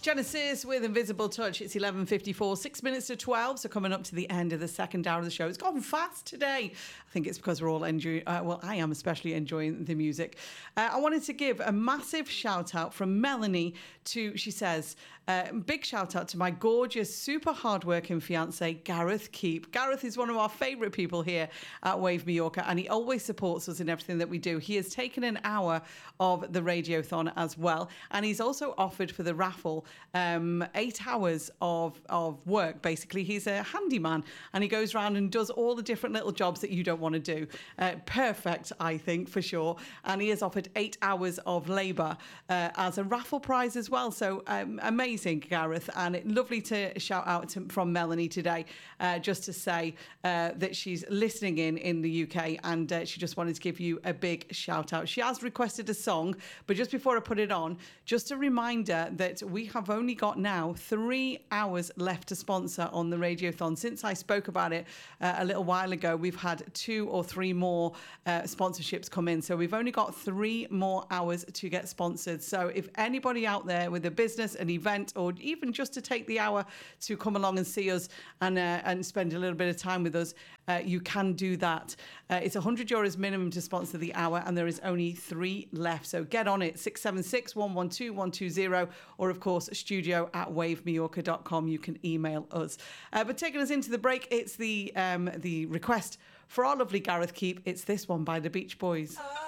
Genesis with Invisible Touch. It's 11:54, 6 minutes to 12. So coming up to the end of the second hour of the show. It's gone fast today. I think it's because we're all enjoying, well, I am especially enjoying the music. I wanted to give a massive shout out from Melanie to, she says, big shout out to my gorgeous, super hardworking fiance, Gareth Keep. Gareth is one of our favourite people here at Wave Mallorca, and he always supports us in everything that we do. He has taken an hour of the Radiothon as well, and he's also offered for the raffle 8 hours of work. Basically, he's a handyman, and he goes around and does all the different little jobs that you don't want to do. Perfect, I think, for sure. And he has offered 8 hours of labour as a raffle prize as well. So amazing, Gareth, and lovely to shout out from Melanie today, just to say that she's listening in the UK, and she just wanted to give you a big shout out. She has requested a song, but just before I put it on, just a reminder that we have only got now 3 hours left to sponsor on the Radiothon. Since I spoke about it a little while ago, we've had 2 or 3 more sponsorships come in. So we've only got 3 more hours to get sponsored. So if anybody out there with a business, an event, or even just to take the hour to come along and see us and spend a little bit of time with us, you can do that. It's €100 minimum to sponsor the hour, and there is only 3 left. So get on it, 676 112 120, or of course, studio@wavemallorca.com. You can email us. But taking us into the break, it's the request for our lovely Gareth Keep. It's this one by the Beach Boys.